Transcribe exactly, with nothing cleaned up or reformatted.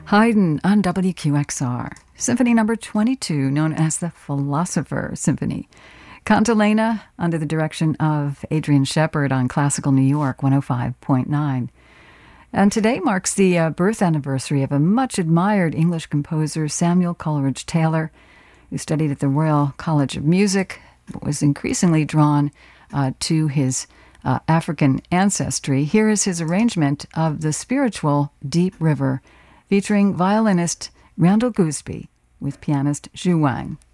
Haydn on W Q X R. Symphony number twenty-two, known as the Philosopher Symphony. Cantilena, under the direction of Adrian Shepard on Classical New York one oh five point nine. And today marks the uh, birth anniversary of a much-admired English composer, Samuel Coleridge Taylor, who studied at the Royal College of Music, but was increasingly drawn uh, to his uh, African ancestry. Here is his arrangement of the spiritual Deep River, featuring violinist Randall Gooseby with pianist Zhu Wang.